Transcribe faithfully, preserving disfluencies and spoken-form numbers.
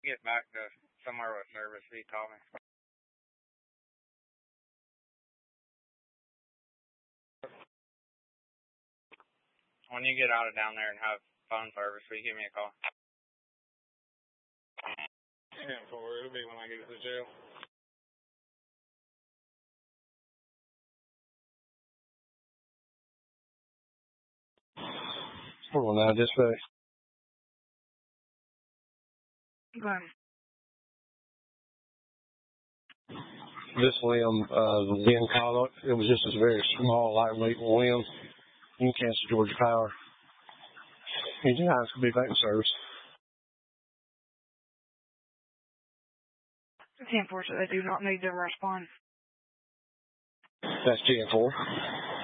Get back to somewhere with service, will you call me? When you get out of down there and have phone service, will you give me a call? ten four, it'll be when I get to the jail. four one nine, dispatch. Go ahead. This limb, uh, the wind caught up. It was just a very small, lightweight limb in Kansas, Georgia Power. Engine Hines could be back in service. ten four, so they do not need to respond. That's ten four.